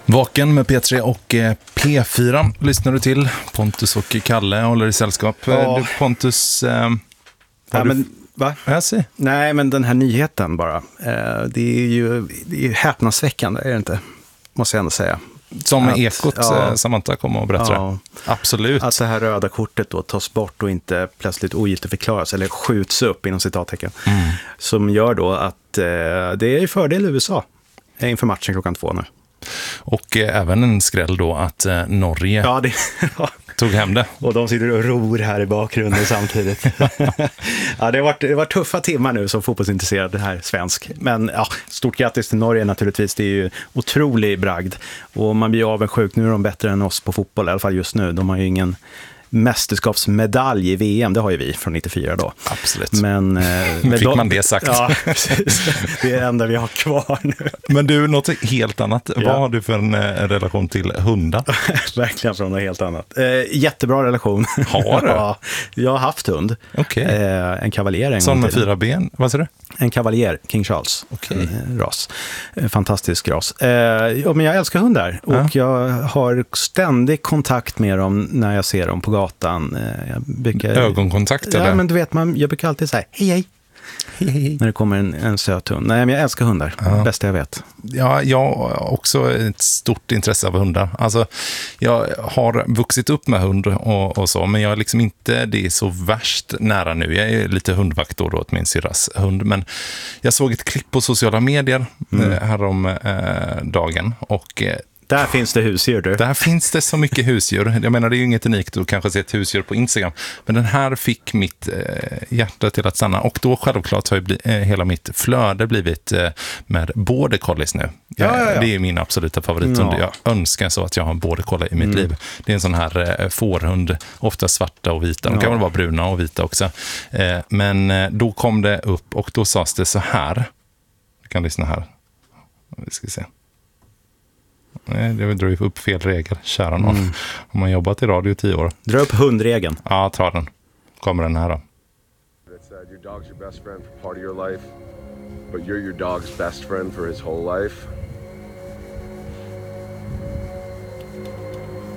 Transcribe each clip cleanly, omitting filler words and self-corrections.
Vaken med P3 och P4 lyssnar du till. Pontus och Kalle håller i sällskap. Ja. Du, Pontus... Va? Jag ser. Nej, men den här nyheten bara. Det är häpnadsväckande, är det inte? Måste jag ändå säga. Som Ekot Samantha kommer och berättar. Ja. Absolut. Att det här röda kortet då tas bort och inte plötsligt ogiltigförklaras eller skjuts upp inom citattecken. Som gör då att det är i fördel USA inför matchen 2:00 nu. Och även en skräll då att Norge tog hem det. Och de sitter och ror här i bakgrunden samtidigt. Ja, det har varit tuffa timmar nu som fotbollsintresserad, det här svensk. Men ja, stort grattis till Norge naturligtvis. Det är ju otrolig bragd. Och man blir avundsjuk. Nu är de bättre än oss på fotboll, i alla fall just nu. De har ju ingen mästerskapsmedalj i VM, det har ju vi från 94 då. Absolut. Men fick man det sagt. Ja, precis. Det är det enda vi har kvar nu. Men du, något helt annat. Ja. Vad har du för en relation till hundar? Verkligen från något helt annat. Jättebra relation. Har du? Ja, jag har haft hund. Okay. En kavaljer. Som med 4 ben, vad säger du? En kavaljer, King Charles. Okay. Ras. Fantastisk ras. Men jag älskar hundar. Och jag har ständig kontakt med dem när jag ser dem på gatan. Jag brukar, ögonkontakt eller? Ja, men du vet, jag brukar alltid säga hej hej. När det kommer en söt hund. Nej, men jag älskar hundar. Bästa jag vet. Ja, jag har också ett stort intresse av hundar. Alltså, jag har vuxit upp med hund och så, men jag är liksom inte det är så värst nära nu. Jag är lite hundvakt då åt min syrras hund, men jag såg ett klipp på sociala medier härom dagen och där finns det husdjur, du. Där finns det så mycket husdjur. Jag menar, det är ju inget unikt att kanske se ett husdjur på Instagram. Men den här fick mitt hjärta till att stanna. Och då självklart har ju hela mitt flöde blivit med border collies nu. Ja. Det är min absoluta favorithund. Jag önskar så att jag har en border collie i mitt liv. Det är en sån här fårhund, ofta svarta och vita. De kan väl vara bruna och vita också. Men då kom det upp och då sades det så här. Du kan lyssna här. Vi ska se. Nej, det drar ju upp fel regel, kära någon. Om man jobbat i radio i 10 år. Dra upp hundregeln. Ja, ta den. Kommer den här då. Your dog's your best friend for part of your life, but you're your dog's best friend for his whole life.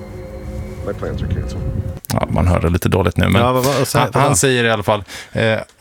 My plans are canceled. Ja, man hör det lite dåligt nu, men han säger i alla fall